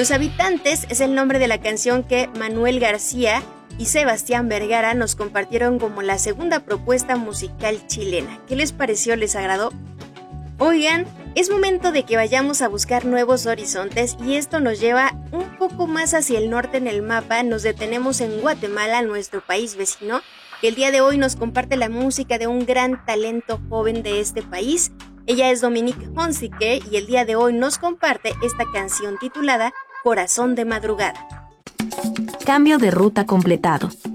Los Habitantes es el nombre de la canción que Manuel García y Sebastián Vergara nos compartieron como la segunda propuesta musical chilena. ¿Qué les pareció? ¿Les agradó? Oigan, es momento de que vayamos a buscar nuevos horizontes y esto nos lleva un poco más hacia el norte en el mapa. Nos detenemos en Guatemala, nuestro país vecino, que el día de hoy nos comparte la música de un gran talento joven de este país. Ella es Dominique Hunziker y el día de hoy nos comparte esta canción titulada Corazón de Madrugada. Cambio de ruta completado.